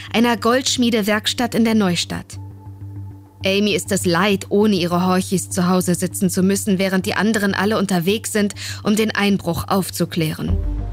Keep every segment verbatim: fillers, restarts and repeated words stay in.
einer Goldschmiedewerkstatt in der Neustadt. Amy ist es leid, ohne ihre Horchis zu Hause sitzen zu müssen, während die anderen alle unterwegs sind, um den Einbruch aufzuklären.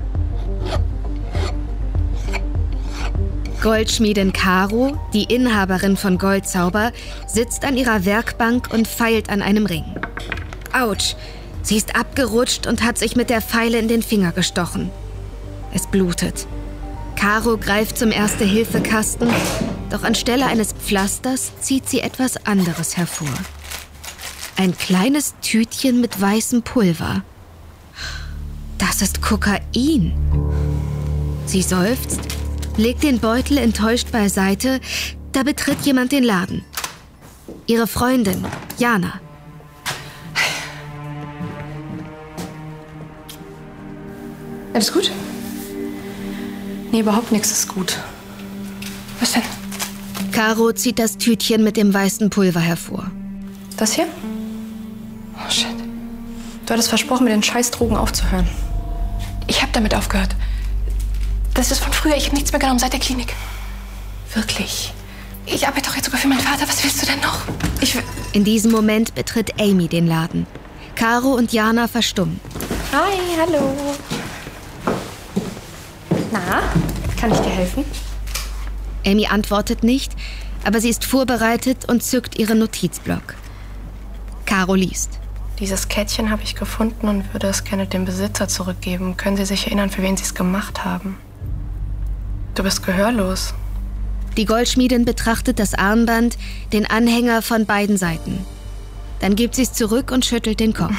Goldschmiedin Caro, die Inhaberin von Goldzauber, sitzt an ihrer Werkbank und feilt an einem Ring. Autsch! Sie ist abgerutscht und hat sich mit der Feile in den Finger gestochen. Es blutet. Caro greift zum Erste-Hilfe-Kasten, doch anstelle eines Pflasters zieht sie etwas anderes hervor. Ein kleines Tütchen mit weißem Pulver. Das ist Kokain. Sie seufzt, legt den Beutel enttäuscht beiseite, da betritt jemand den Laden. Ihre Freundin, Jana. Alles gut? Nee, überhaupt nichts ist gut. Was denn? Caro zieht das Tütchen mit dem weißen Pulver hervor. Das hier? Oh, shit. Du hattest versprochen, mit den Scheißdrogen aufzuhören. Ich habe damit aufgehört. Das ist von früher. Ich habe nichts mehr genommen seit der Klinik. Wirklich. Ich arbeite doch jetzt sogar für meinen Vater. Was willst du denn noch? Ich will... In diesem Moment betritt Amy den Laden. Caro und Jana verstummen. Hi, hallo. Na, kann ich dir helfen? Amy antwortet nicht, aber sie ist vorbereitet und zückt ihren Notizblock. Caro liest. Dieses Kettchen habe ich gefunden und würde es gerne dem Besitzer zurückgeben. Können Sie sich erinnern, für wen Sie es gemacht haben? Du bist gehörlos. Die Goldschmiedin betrachtet das Armband, den Anhänger von beiden Seiten. Dann gibt sie es zurück und schüttelt den Kopf.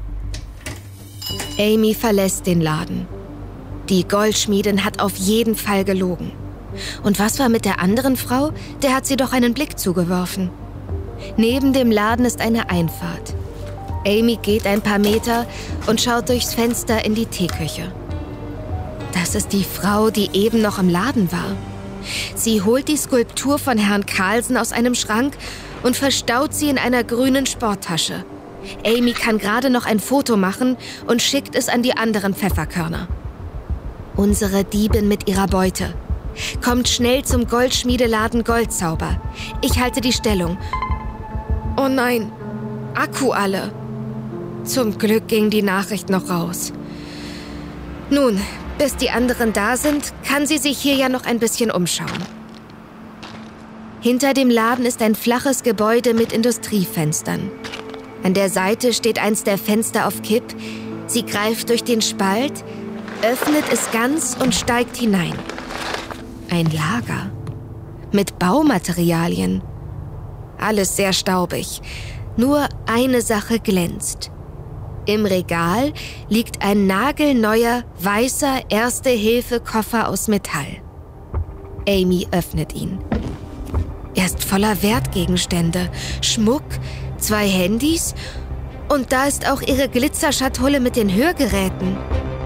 Amy verlässt den Laden. Die Goldschmiedin hat auf jeden Fall gelogen. Und was war mit der anderen Frau? Der hat sie doch einen Blick zugeworfen. Neben dem Laden ist eine Einfahrt. Amy geht ein paar Meter und schaut durchs Fenster in die Teeküche. Das ist die Frau, die eben noch im Laden war. Sie holt die Skulptur von Herrn Carlsen aus einem Schrank und verstaut sie in einer grünen Sporttasche. Amy kann gerade noch ein Foto machen und schickt es an die anderen Pfefferkörner. Unsere Diebin mit ihrer Beute. Kommt schnell zum Goldschmiedeladen Goldzauber. Ich halte die Stellung. Oh nein, Akku alle. Zum Glück ging die Nachricht noch raus. Nun, bis die anderen da sind, kann sie sich hier ja noch ein bisschen umschauen. Hinter dem Laden ist ein flaches Gebäude mit Industriefenstern. An der Seite steht eins der Fenster auf Kipp. Sie greift durch den Spalt, öffnet es ganz und steigt hinein. Ein Lager. Mit Baumaterialien. Alles sehr staubig. Nur eine Sache glänzt. Im Regal liegt ein nagelneuer, weißer Erste-Hilfe-Koffer aus Metall. Amy öffnet ihn. Er ist voller Wertgegenstände, Schmuck, zwei Handys und da ist auch ihre Glitzerschatulle mit den Hörgeräten.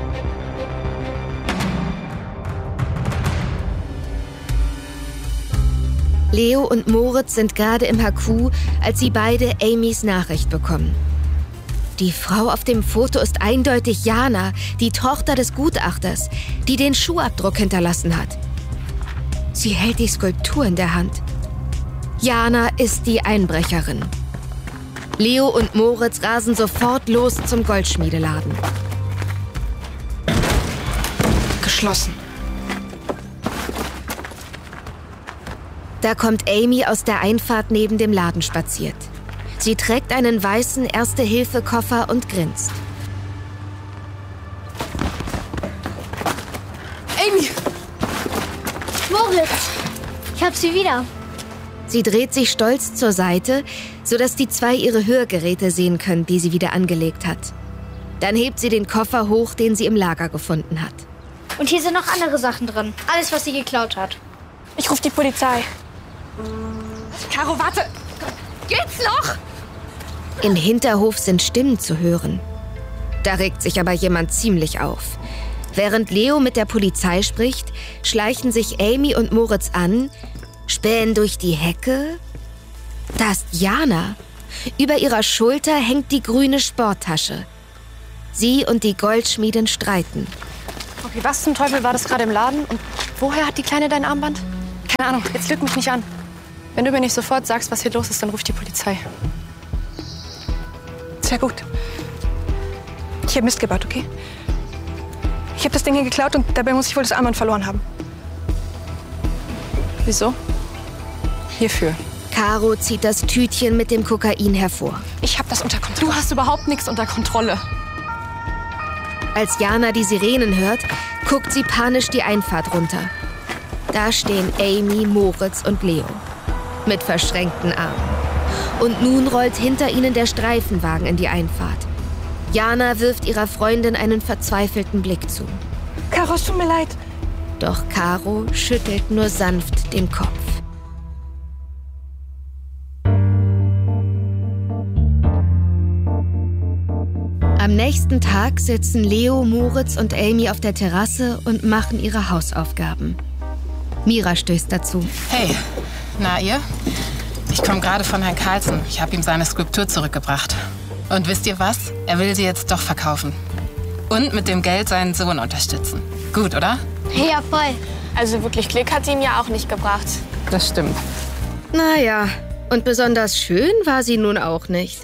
Leo und Moritz sind gerade im H Q, als sie beide Amys Nachricht bekommen. Die Frau auf dem Foto ist eindeutig Jana, die Tochter des Gutachters, die den Schuhabdruck hinterlassen hat. Sie hält die Skulptur in der Hand. Jana ist die Einbrecherin. Leo und Moritz rasen sofort los zum Goldschmiedeladen. Geschlossen. Da kommt Amy aus der Einfahrt neben dem Laden spaziert. Sie trägt einen weißen Erste-Hilfe-Koffer und grinst. Amy! Moritz! Ich hab sie wieder. Sie dreht sich stolz zur Seite, sodass die zwei ihre Hörgeräte sehen können, die sie wieder angelegt hat. Dann hebt sie den Koffer hoch, den sie im Lager gefunden hat. Und hier sind noch andere Sachen drin. Alles, was sie geklaut hat. Ich rufe die Polizei. Caro, warte! Geht's noch? Im Hinterhof sind Stimmen zu hören. Da regt sich aber jemand ziemlich auf. Während Leo mit der Polizei spricht, schleichen sich Amy und Moritz an, spähen durch die Hecke. Da ist Jana. Über ihrer Schulter hängt die grüne Sporttasche. Sie und die Goldschmiedin streiten. Okay, was zum Teufel war das gerade im Laden? Und woher hat die Kleine dein Armband? Keine Ahnung, jetzt lüg mich nicht an. Wenn du mir nicht sofort sagst, was hier los ist, dann ruf die Polizei. Sehr gut. Ich habe Mist gebaut, okay? Ich habe das Ding hier geklaut und dabei muss ich wohl das Armband verloren haben. Wieso? Hierfür. Caro zieht das Tütchen mit dem Kokain hervor. Ich habe das unter Kontrolle. Du hast überhaupt nichts unter Kontrolle. Als Jana die Sirenen hört, guckt sie panisch die Einfahrt runter. Da stehen Amy, Moritz und Leo. Mit verschränkten Armen. Und nun rollt hinter ihnen der Streifenwagen in die Einfahrt. Jana wirft ihrer Freundin einen verzweifelten Blick zu. Caro, es tut mir leid. Doch Caro schüttelt nur sanft den Kopf. Am nächsten Tag sitzen Leo, Moritz und Amy auf der Terrasse und machen ihre Hausaufgaben. Mira stößt dazu. Hey, na ihr? Ich komme gerade von Herrn Carlsen. Ich habe ihm seine Skulptur zurückgebracht. Und wisst ihr was? Er will sie jetzt doch verkaufen. Und mit dem Geld seinen Sohn unterstützen. Gut, oder? Ja, voll. Also wirklich Glück hat sie ihm ja auch nicht gebracht. Das stimmt. Naja, und besonders schön war sie nun auch nicht.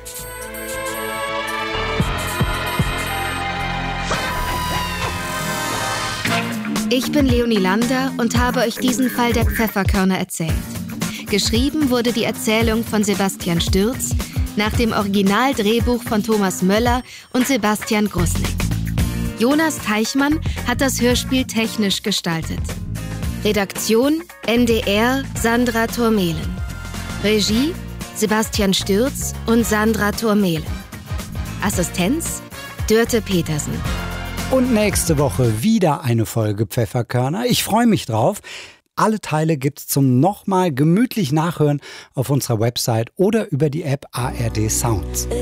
Ich bin Leonie Lander und habe euch diesen Fall der Pfefferkörner erzählt. Geschrieben wurde die Erzählung von Sebastian Stürz nach dem Originaldrehbuch von Thomas Möller und Sebastian Grusnick. Jonas Teichmann hat das Hörspiel technisch gestaltet. Redaktion N D R Sandra Thurmehlen. Regie Sebastian Stürz und Sandra Thurmehlen. Assistenz Dörte Petersen. Und nächste Woche wieder eine Folge Pfefferkörner. Ich freue mich drauf. Alle Teile gibt's zum nochmal gemütlich nachhören auf unserer Website oder über die App A R D Sounds.